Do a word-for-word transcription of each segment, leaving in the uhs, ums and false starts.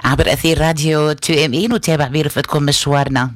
عبر أثير راديو تو ام اي نتابع برفقتكم مشوارنا.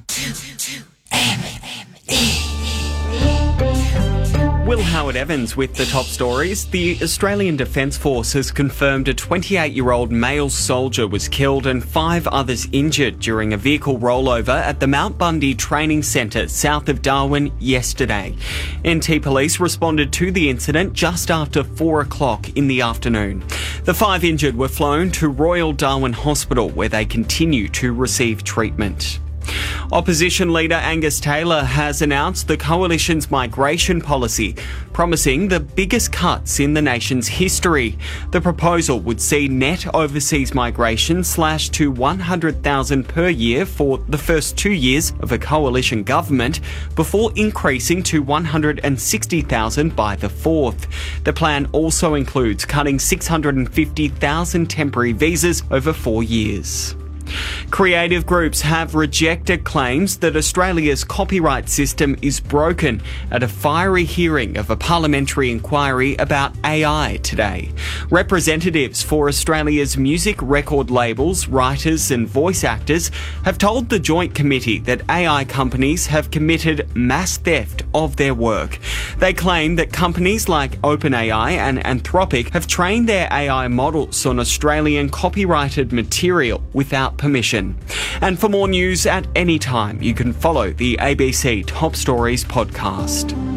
Will Howard Evans with the top stories. The Australian Defence Force has confirmed a twenty-eight-year-old male soldier was killed and five others injured during a vehicle rollover at the Mount Bundy Training Centre south of Darwin yesterday. N T Police responded to the incident just after four o'clock in the afternoon. The five injured were flown to Royal Darwin Hospital where they continue to receive treatment. Opposition leader Angus Taylor has announced the coalition's migration policy, promising the biggest cuts in the nation's history. The proposal would see net overseas migration slashed to one hundred thousand per year for the first two years of a coalition government, before increasing to one hundred sixty thousand by the fourth. The plan also includes cutting six hundred fifty thousand temporary visas over four years. Creative groups have rejected claims that Australia's copyright system is broken at a fiery hearing of a parliamentary inquiry about A I today. Representatives for Australia's music record labels, writers and voice actors have told the Joint Committee that A I companies have committed mass theft of their work. They claim that companies like OpenAI and Anthropic have trained their A I models on Australian copyrighted material without permission. And for more news at any time, you can follow the A B C Top Stories podcast.